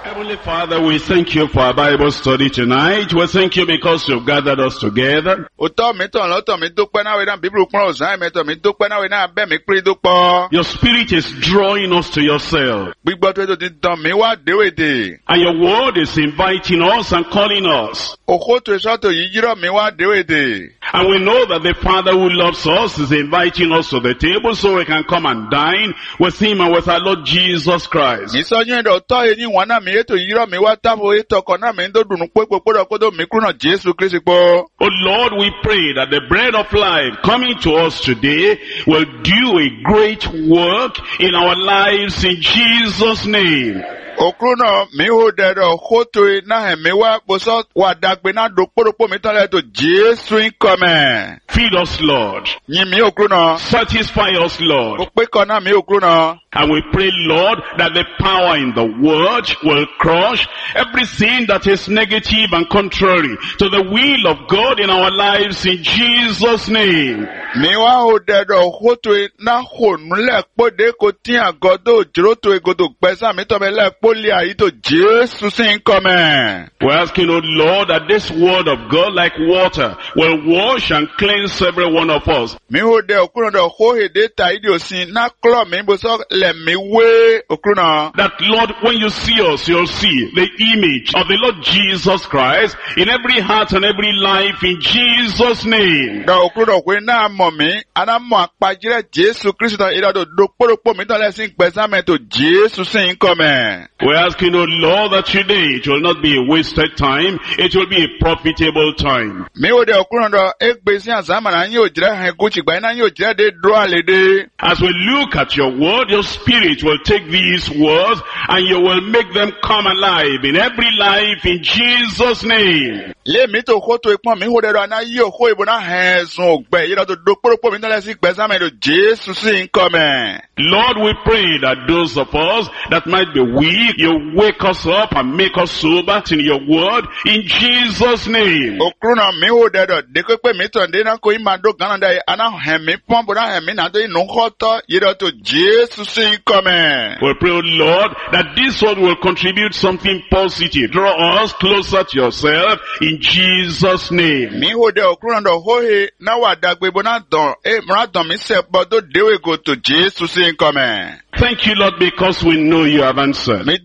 Heavenly Father, we thank you for our Bible study tonight. We thank you because you've gathered us together. Your Spirit is drawing us to yourself. And your word is inviting us and calling us. And we know that the Father who loves us is inviting us to the table so we can come and dine with him and with our Lord Jesus Christ. Oh Lord, we pray that the bread of life coming to us today will do a great work in our lives in Jesus' name. Okruno miho dero khoto na hemewa boso wadagbe do poropo mitale to Jesu income. Feed us, Lord. Nyimi okruno. Satisfy us, Lord. Okpeko na mi okruno. And we pray, Lord, that the power in the word will crush everything that is negative and contrary to the will of God in our lives in Jesus' name. Miwa ho dero khoto na honule pode ko tin agodo jiroto egodo gbesa mi to bele we're asking, oh Lord, that this word of God, like water, will wash and cleanse every one of us. That, Lord, when you see us, you'll see the image of the Lord Jesus Christ in every heart and every life in Jesus' name. We're asking, oh Lord, that today it will not be a wasted time, it will be a profitable time. As we look at your word, your Spirit will take these words and you will make them come alive in every life in Jesus' name. Lord, we pray that those of us that might be weak, you wake us up and make us sober in your word in Jesus' name. We pray, Lord, that this word will contribute something positive. Draw us closer to yourself in Jesus' name. Thank you, Lord, because we know you have answered. In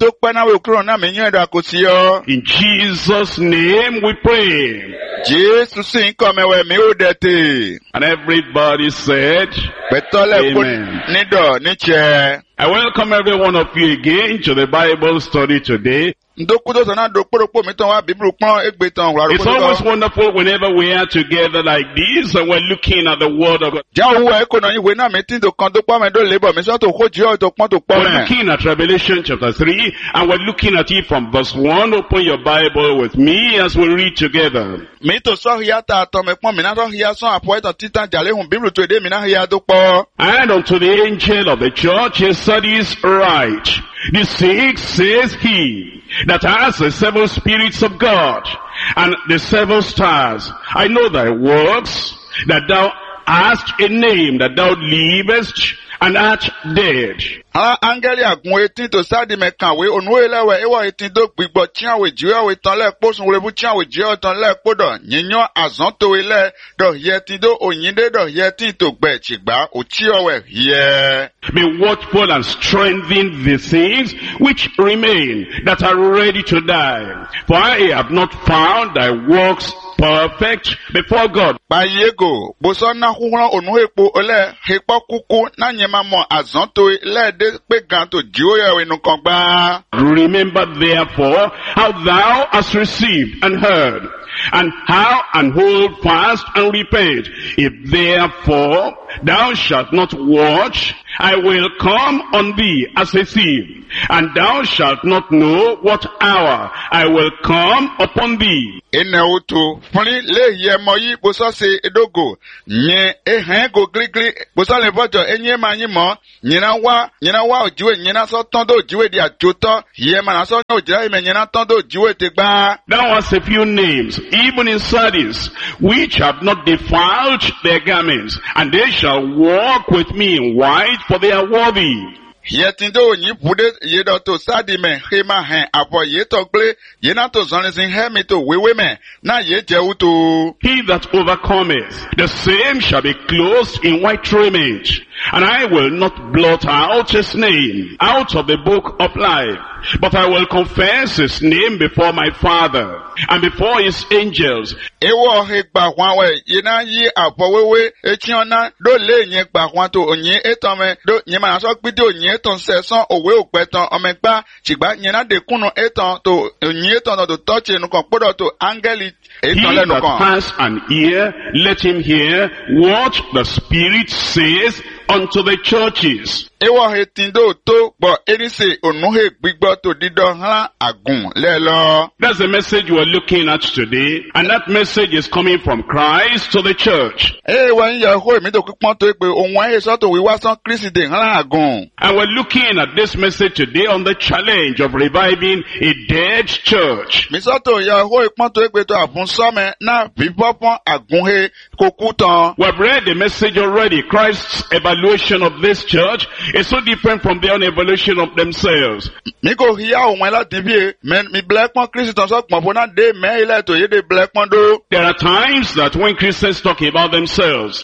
Jesus' name we pray. And everybody said, Amen. I welcome every one of you again to the Bible study today. It's always wonderful whenever we are together like this and we're looking at the Word of God. We're looking at Revelation chapter 3 and we're looking at it from verse 1. Open your Bible with me as we read together. And unto the angel of the church in Sardis write, the sixth says he that has the seven spirits of God and the seven stars. I know thy works, that thou hast a name, that thou livest and art dead. Angeli agun etin to sadi mekanwe onuelewe ewa etin do gbigbo chiawe jiwe tan le posun rebu chiawe jiwe tan le podo yinyan azan to ile do yetin do oyinde do yetin to gbe chigba ochiowe ye. Be watchful and strengthen the things which remain that are ready to die. For I have not found thy works perfect before God. Bayego bosona huhran onuepo ole hepo kuku na nyema mo azan to ile remember therefore how thou hast received and heard, and how and hold fast and repent. If therefore thou shalt not watch, I will come on thee as a thief, and thou shalt not know what hour I will come upon thee. Eneutu funi le yemoyi boso se edogo nye go gligli boso le bojo enye manyimo nyina wa ojiwe nyina so tondo ojiwe di ajoto yema na so ojira ime nyina tondo ojiwe te gba. Thou hast a few names even in Sardis which have not defiled their garments, and they shall walk with me in white, for they are worthy. Yetindo onyi bude yedo to sadi me hema hen abo yeto gle yena to zonizin hemi to wewe me na ye jeuto. He that overcometh, the same shall be clothed in white raiment, and I will not blot out his name out of the book of life, but I will confess his name before my Father and before his angels. Ewo he gba hwanwe yena yi abo wewe echiona do le yen gba hwan to onyi etome do nyema na so gbide onyi eton seson owe ogbetan omegba chigba yena de kunu eton to onyi eton to touch enu kan podo to angeli He that has an ear, let him hear what the Spirit says unto the churches. Ewo he tindo to bo enise onuhe gbigbo to dido han agun lelo. That's the message we're looking at today, and that message is coming from Christ to the church. Wan ya ho mi to kupon to pe ohun e so to wi wa san Kristi de han agun. And we're looking at this message today on the challenge of reviving a dead church. Mi so to ya ho ipon to pe to afun so me na bibopon agun he kokutan. We've read the message already. Christ's evaluation of this church is so different from their own evaluation of themselves. Mi ko hiya ohun la dibi mi black pon Kristi ton so pon bona de me ile to ye de black pon do. There are times that when Christians talk about themselves,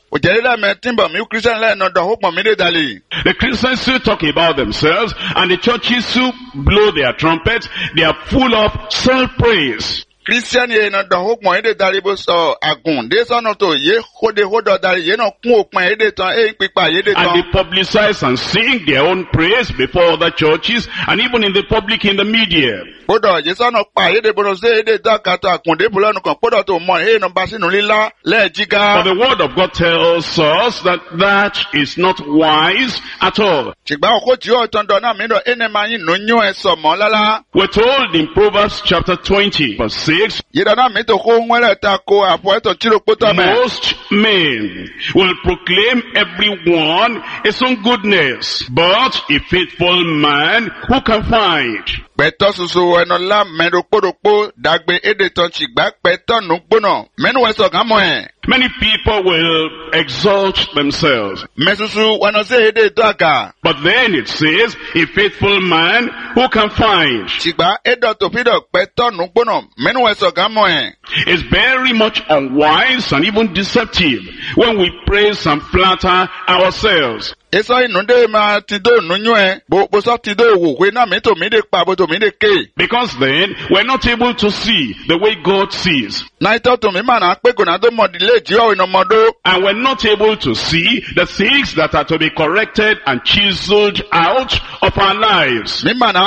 the Christians who talk about themselves and the churches who blow their trumpets, they are full of self-praise. Christian ye na do hokmo ede daribo so agun de so no to ye hode hodo dari ye no kun opin ede tan e pipa ye de tan. And they publicize and sing their own praise before other churches and even in the public, in the media. Bodo ye so no pa ye de bodo se ede dakata akun de bulo no kan bodo to mo he no ba sinu lila le jiga. But the word of God tells us that that is not wise at all. Chigba ko ji o ton do na mi do ene ma yin no nyu e so mo lala. We're told in Proverbs chapter 20 verse 6, most men will proclaim everyone his own goodness, but a faithful man who can find? Many people will exalt themselves. But then it says, a faithful man who can find. It's very much unwise and even deceptive when we praise and flatter ourselves. Because then, we're not able to see the way God sees. And we're not able to see the things that are to be corrected and chiseled out of our lives.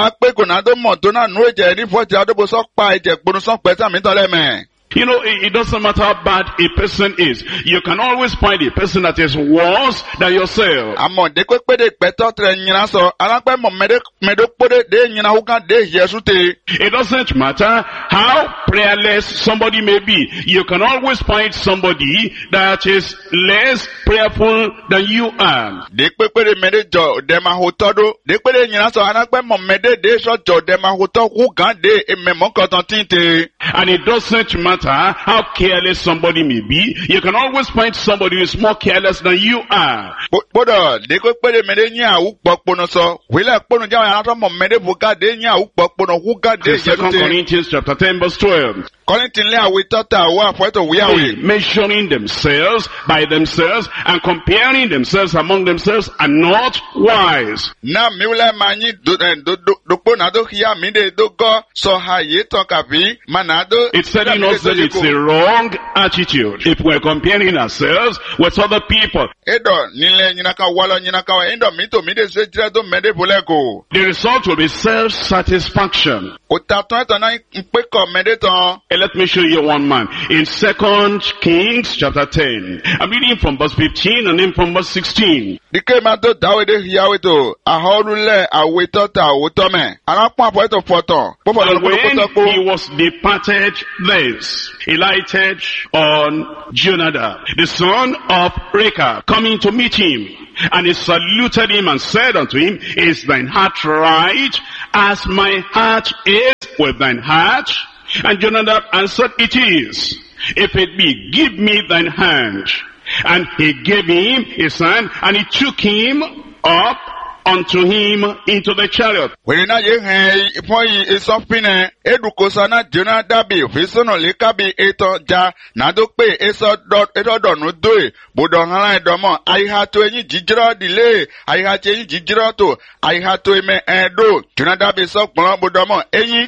You know, it doesn't matter how bad a person is. You can always find a person that is worse than yourself. It doesn't matter how prayerless somebody may be. You can always find somebody that is less prayerful than you are. And it doesn't matter how careless somebody may be, you can always find somebody who is more careless than you are. 2 Corinthians chapter 10 verse 12. Measuring themselves by themselves and comparing themselves among themselves are not wise. It's telling us that it's a wrong attitude if we're comparing ourselves with other people. The result will be self-satisfaction. Let me show you one man. In 2 Kings chapter 10. I'm reading from verse 15 and then from verse 16. And when he was departed thence, he lighted on Jonadab, the son of Rechab, coming to meet him. And he saluted him and said unto him, Is thine heart right, as my heart is with thine heart? And Jonadab answered, It is. If it be, give me thine hand. And he gave him his hand, and he took him up unto him into the chariot. Wèrè náà yé hẹn fún yìí ìsọfínẹ edukọsọ náà jóná dàbí òfìsọ́nà lékàbí ètò já nàdó pé ètòdọ̀nù dóè gbọdọ̀ hàn ẹ̀dọ́mọ̀ àyíká tó ẹyin jíjírọ́ dìlé àyíká tó ẹyin jíjírọ́ tó àyíká tó ẹmẹ ẹ̀dọ́ jóná dàbí sọ́kùnrin gbọdọ̀mọ̀ ẹyin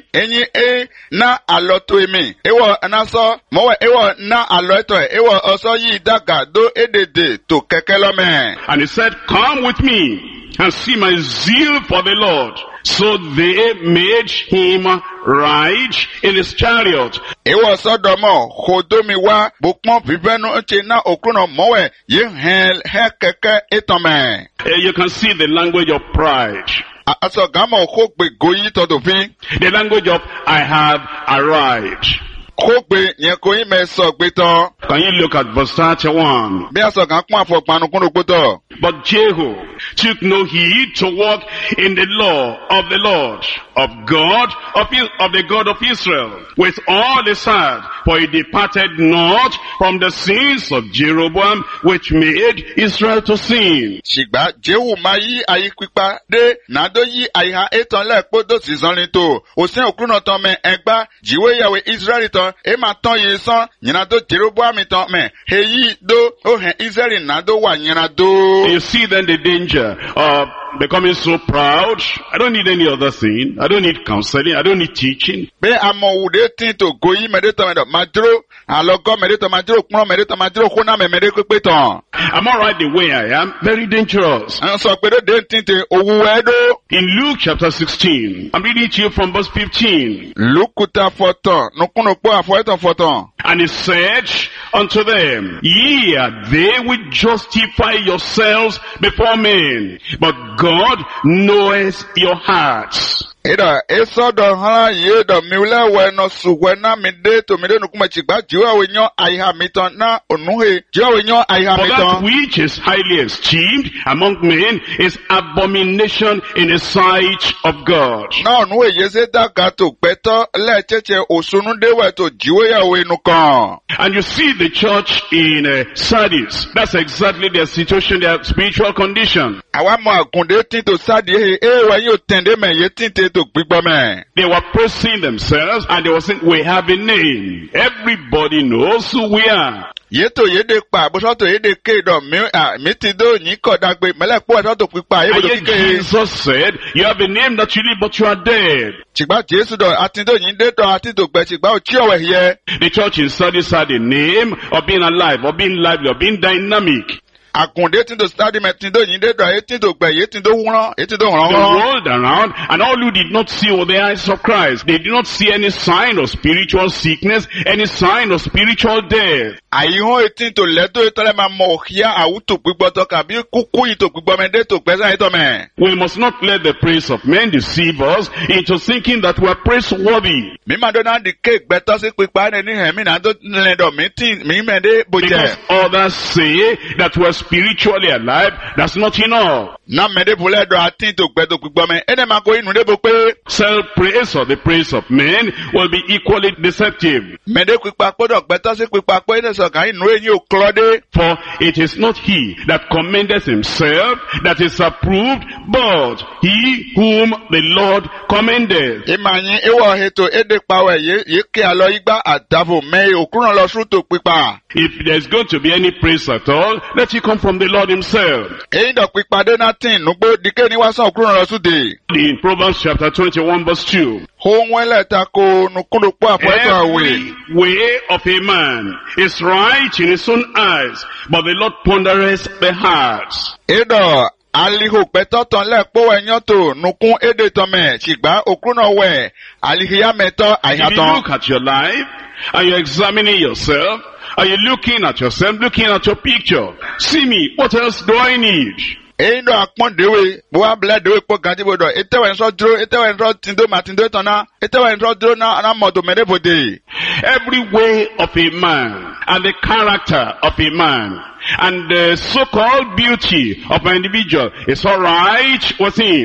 ná àlọ́ tó ẹmẹ ewọ ẹnasọ mọ̀wẹ́ ewọ ná àlọ́ ẹ̀tọ́ ewọ ọsọ yìí dàgà dó èdèdè tó kẹ̀kẹ́ lọ́mẹ. And he said, come with me and see my zeal for the Lord. So they made him ride in his chariot. Ewa Sodomo, Hodomi wa, Bukmo, Viveno, Chena, Okuno, Moe, Yehel, Hekeke, Etome. You can see the language of pride. Aso Gamo, Hokbe, Goyi, Todovi. The language of I have arrived. Hokbe, Nyekoi, Meso, Beto. Can you look at verse 31? Beaso Gakma for Panukuno Buto. But Jehu took no heed to walk in the law of the Lord, of God, of the God of Israel, with all his heart, for he departed not from the sins of Jeroboam, which made Israel to sin. Shigba, Jehu mayi ayikwipa de, nado yi ayha eton le podo sizonito, osen okruno ton me egba, jiwe yawe Israelito, ema ton yeson, nyinado Jeroboam iton me, heyi do, ohen Israel nado wa nyinado. You see then the danger of becoming so proud. I don't need any other thing. I don't need counseling. I don't need teaching. Be amo ude tinto goyi medito madro, alogo medito madro, kuno medito madro, kuna me mediko peton. I'm alright the way I am. Very dangerous. And so pedo de tinte owuedo. In Luke chapter 16, I'm reading to you from verse 15. Luke kuta foton, nukuno po afoeton foton. And he said unto them, ye are they which justify yourselves before men, but God knoweth your hearts. Ida eso do hala ye do miule we no suwe na mide to mide no kuma chigba jiwa we nyo aiha miton na onuhe jiwa we nyo aiha For that miton. which is highly esteemed among men is abomination in the sight of God. Na onuhe yeze daga to peto le cheche osunu dewe to jiwe ya we nukan. And you see the church in Sardis. That's exactly their situation, their spiritual condition. Awa mo akunde tinto sadi he we yo tende me ye tinte to gbigbo me. They were praising themselves and they were saying, we have a name. Everybody knows who we are. Yeto yede pa bo so to yede ke do mi ti do yin ko dagbe mele po so to pipa e bo And yet ke. Jesus said, you have a name that you live, but you are dead. Chigba Jesu do atindo yin de do atindo gbe chigba o chi owe ye. The church in Sardis had a name of being alive, of being lively, of being dynamic. Akunde tindo study me tindo yin de do etindo gbe ye tindo wuran etindo They ran. rolled around, and all who did not see with the eyes of Christ, they did not see any sign of spiritual sickness, any sign of spiritual death. Ayiho etindo leto etole ma mo hia awuto gbigbo to ka bi kuku ito gbigbo me de to pesa ito me. We must not let the praise of men deceive us into thinking that we are praiseworthy. Mi ma do na di cake beto si pipa ne ni he mi na do le do mi tin mi me de boje. Because others say that we are spiritually alive, that's not enough. Na me de bole do atindo gbe to gbigbo me. Ene ma go inu de bo pe. Self-praise or the praise of men will be equally deceptive. Me de pipa podo beto si pipa pe ne so kan inu eyin o klode. For it is not he that commendeth himself that is approved, but he whom the Lord commendeth. Imanyi ewo heto ede pawe ye ke alo igba adavo me okurun lo suto pipa. If there's going to be any praise at all, let it come from the Lord himself. Eyin do pipa de natin nugbo dike ni wa san okurun lo sude. In Proverbs chapter 21 verse 2. Ohun eleta ko nukundo po afoeto awe. Every way of a man is right in his own eyes, but the Lord pondereth the hearts. Edo aliho petoton le po enyoto nukun ede tome chigba okurun we alihiya meto If you ayaton. look at your life, and you're examining yourself, and you're looking at yourself, looking at your picture, see me, what else do I need? Eyin do akpon dewe bo wa ble dewe po ganji bodo etewe nso duro etewe nso tindo ma tindo tona etewe nso duro na moto mede bode. Every way of a man, and the character of a man, and the so-called beauty of an individual is all right with him.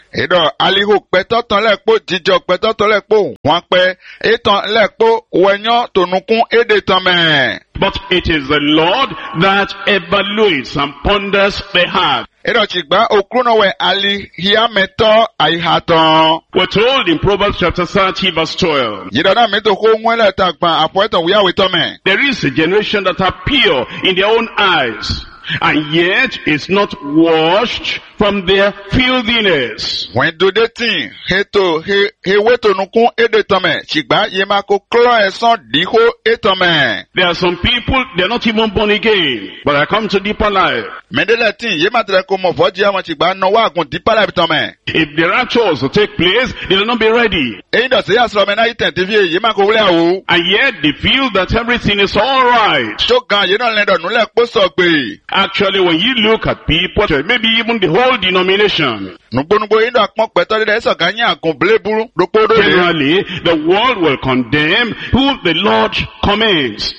Edo alihu petoton lekpo jijo petoton lekpo wanpe eton lekpo wenyo tonukun edetome. But it is the Lord that evaluates and ponders the heart. Edo chigba okruno we ali hiameto aihaton. We're told in Proverbs chapter 30 verse 12. Yidona meto ko nwele takpan apoeton wiya wetome. There is a generation that are pure in their own eyes, and yet is not washed from their filthiness. When do they think he weto nukun edetome chigba yema ko klo eson diho etome. There are some people, they're not even born again, but I come to deeper life. Mendele tin yema tre ko mo foji ama chigba no wa gun dipa life tome. If the rapture was to take place, they will not be ready. Edo se asro me na itentivie yema ko wule awu. And yet they feel that everything is alright. Chogan yeno lendo nule poso gbe. Actually, when you look at people, maybe even the whole denomination, generally, the world will condemn who the Lord commends.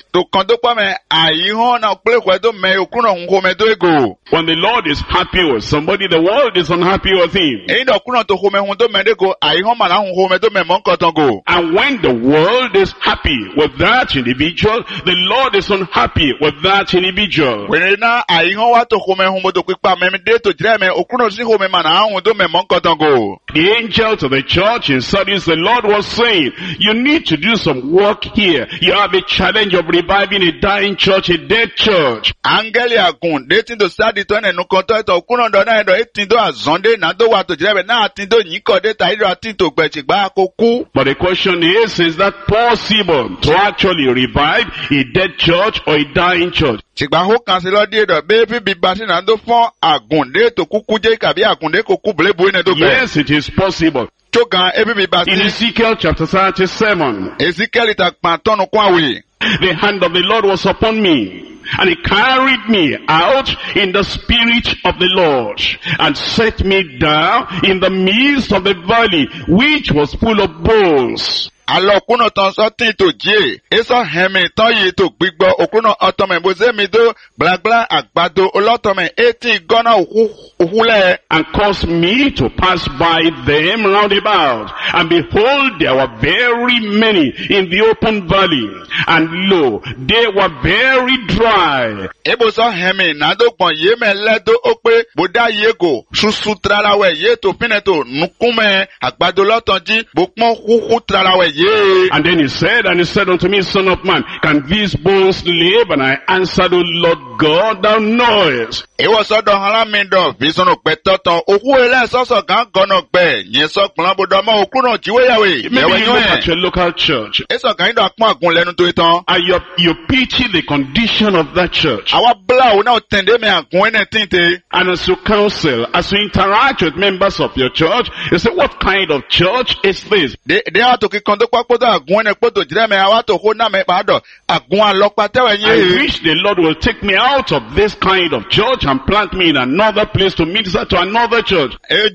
When the Lord is happy with somebody, the world is unhappy with him. And when the world is happy with that individual, the Lord is unhappy with that individual. The angel to the church in Sardis, the Lord was saying, you need to do some work here. You have a challenge of reviving a dying church, a dead church. But the question is that possible to actually revive a dead church or a dying church? Yes, it is possible. In Ezekiel chapter 37, the hand of the Lord was upon me, and he carried me out in the spirit of the Lord, and set me down in the midst of the valley, which was full of bones. Alokuno ton sotin to je, eso hemi ton yi to gbigbo okuno otome boze mi do blagla agbado olotome 18 gona uhule, and caused me to pass by them round about, and behold, there were very many in the open valley, and lo, they were very dry. Ebo so hemi nado pon ye me ledo okpe boda yego susu tralawe ye to pineto nukume agbado lotonji bokpon huhu tralawe. And then he said unto me, Son of man, can these bones live? And I answered, O Lord God, thou knowest. It was so the vision of Petoton, maybe you look at your local church, and you pity the condition of that church. And as you counsel, as you interact with members of your church, you say, what kind of church is this? I wish the Lord will take me out of this kind of church and plant me in another place to minister to another church.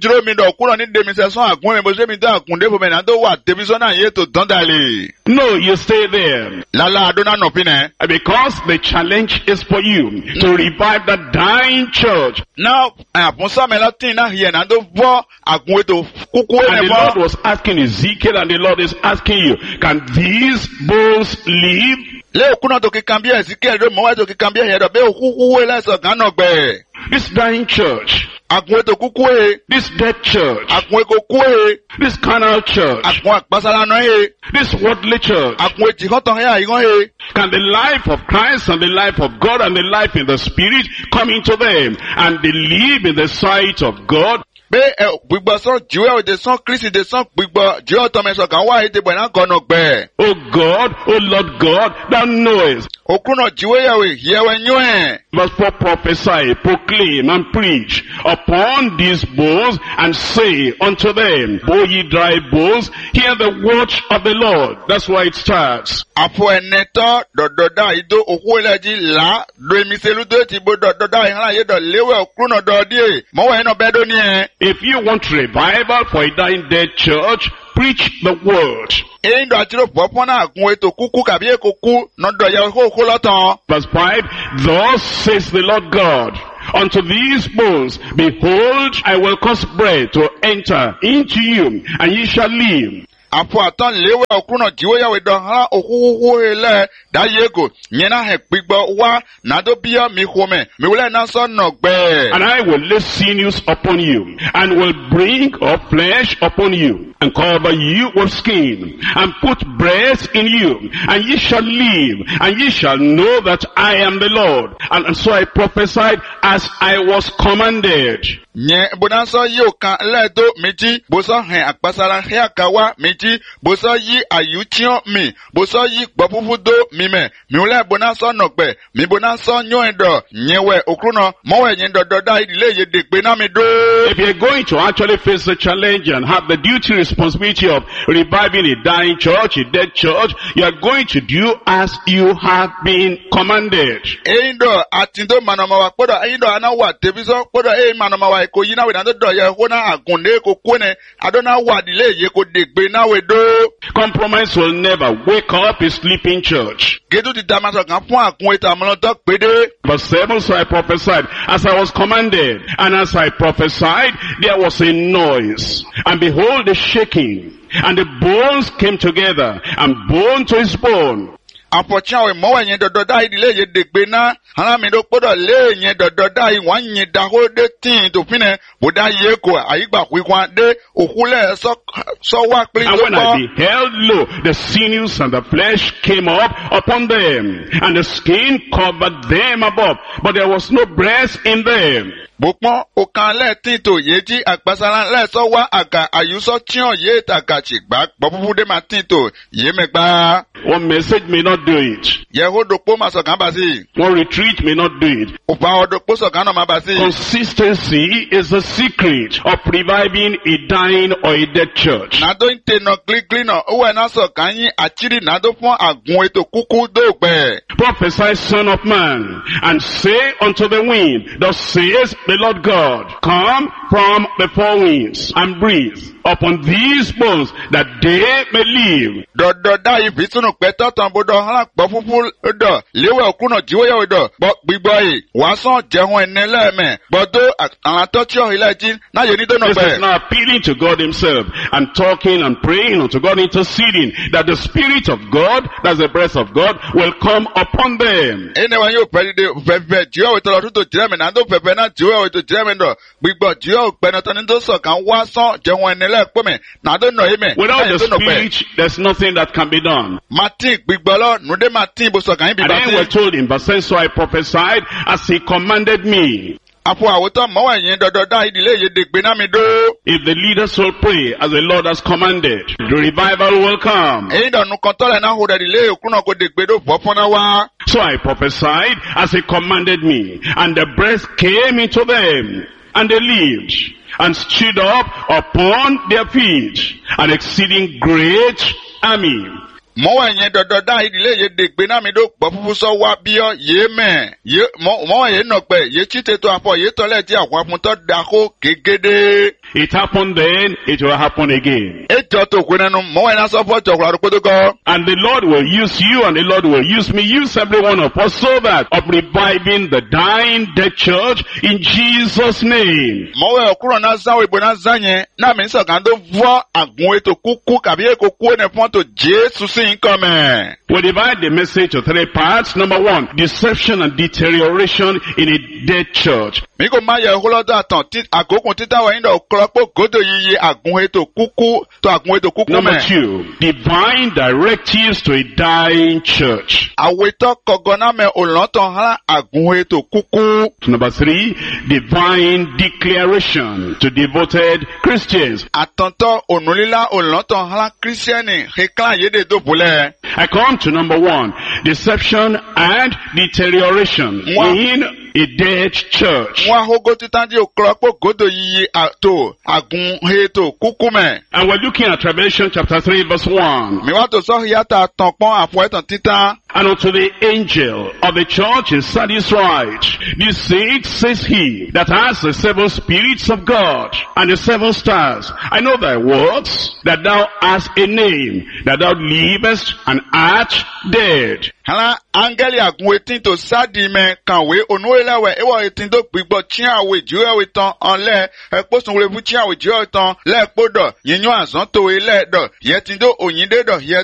No, you stay there. Because the challenge is for you to revive the dying church. Now, and the Lord was asking Ezekiel, and the Lord is asking you, can these bones live? This dying church, this dead church, this carnal church, this worldly church, can the life of Christ and the life of God and the life in the Spirit come into them, and they live in the sight of God? Oh God, oh Lord God, thou knowest. Verse 4, prophesy, proclaim, and preach upon these bones, and say unto them, O ye dry bones, hear the word of the Lord. That's why it starts. If you want revival for a dying dead church, preach the word. Verse 5, thus says the Lord God, unto these bones, behold, I will cause breath to enter into you, and ye shall live. Apo atan lewe okruno jiwo yawe do ha okuhu hele da yego nyena he gbigbo wa na do bia mi home mi wule na so no gbe. And I will lay sinews upon you, and will bring up flesh upon you, and cover you with skin, and put breath in you, and ye shall live, and ye shall know that I am the Lord. And so I prophesied as I was commanded. Nye bonanso yo kan ledo meji boso hen akpasara he akawa meji boso yi ayuchion mi boso yi gbofufudo mi me mi ule bonanso nogbe mi bonanso nyoendo nyewe okruno mowe nyen dododa idile ye degbe na mi do. If you're going to actually face the challenge and have the duty responsibility of reviving a dying church, a dead church, you are going to do as you have been commanded. Eindo atindo manamawa koda eindo anawa tebiso koda manamawa ko yina we na do ye hona agunde ko kwene adona wadile ye ko degbe na we do. Compromise will never wake up a sleeping church. Gedu di damaso kan fun akun eta mo to pede. Verse 7, so I prophesied as I was commanded, and as I prophesied there was a noise, and behold the shaking, and the bones came together, and bone to his bone. Apocha we mo yen dododa idile ye degbe na ara mi do podo le yen dododa yi wan yin da ho de tin to fine boda ye ko ayigba kwikwan de okule so wa pli. And when I beheld, lo, the sinews and the flesh came up upon them, and the skin covered them above, but there was no breath in them. Bokpon okan le tin to yeji akpasara le so wa aga ayuso tion ye takachigba gbofufu de ma tin to ye megba. One message may not do it. Yehodokpo ma so kan ba si. One retreat may not do it. Opa odokpo so kan ma ba si. Consistency is the secret of reviving a dying or a dead church. Na do inte no gligli no o na so kan yin achiri na do fun agun eto kuku do gbe. Prophesy, son of man, and say unto the wind, thus says the Lord God, come from the four winds and breathe upon these bones that they may live. Dododa ifisunu peto tambodo hala gbofufu do lewe okuno jiwo yawe do gbigbo yi wason jehun enele me bodo an touch your eleji na ye ni do no This be. is now appealing to God himself and talking and praying unto God, interceding that the Spirit of God, that's the breath of God, will come upon them. Ene wa yo pedi de fefe jiwo we to to jeme na do fefe na jiwo we to jeme do gbigbo jiwo pe na to ni do so kan wason jehun enele pe me na do no eme. Without the Spirit, there's nothing that can be done. Martin gbigbolo nude Martin bo so kan bi And ba. then we're told in verse 10, so I prophesied as he commanded me. Apo awoto mo wa yin dododa idile ye degbe na mi do. If the leaders will pray as the Lord has commanded, the revival will come. Eyin do nu kan tole na ho de ile okuno ko degbe do fofona wa. So I prophesied as he commanded me, and the breath came into them, and they lived, and stood up upon their feet, an exceeding great army. Mo wa yin dododa idile ye degbe na mi do gbofufu so wa bio ye me. Ye mo ye no pe ye chite to afo ye tole ti akwa fun to da ko gegede. It happened then, it will happen again. Ejo to kwenenu mo wa na so fo to kwa ko to go. And the Lord will use you, and the Lord will use me, use every one of us, so that of reviving the dying dead church in Jesus' name. Mo wa okuro na za we bo na za yen na mi so kan do vo agun eto kuku kabi e ko ku ne fun to Jesu sin come. We divide the message to three parts. Number one, deception and deterioration in a dead church. Mi ko ma ye holodo atan akokun tita wa yin do klopo godo yiye agun eto kuku to agun eto kuku Number me. two, divine directives to a dying church. Aweto kogona me olonton hala agun eto kuku. Number three, divine declaration to devoted Christians. Atonto onulila olonton hala Christiani hekla yede do bule. I come to number one, deception and deterioration in a dead church. Wa hogo titandi oklopo godo yiye ato agun eto kuku me. And we're looking at Revelation chapter 3 verse 1. Mi wa to so yata tonpon afo etan tita. And unto the angel of the church in Sardis write, this says he that has the seven spirits of God and the seven stars. I know thy works, that thou hast a name, that thou livest and art dead. Hala angeli agun etin to sadi me kanwe onu elewe ewo etin do gbigbo chiawe jiwe tan onle ekposun wole bu chiawe jiwe tan le podo yinyo azan to ile do yetin do oyinde do